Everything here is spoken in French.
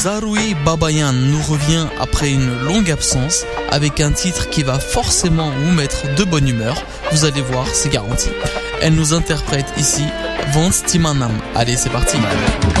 Zaroui Babayan nous revient après une longue absence avec un titre qui va forcément vous mettre de bonne humeur. Vous allez voir, c'est garanti. Elle nous interprète ici Vance Timanam. Allez, c'est parti.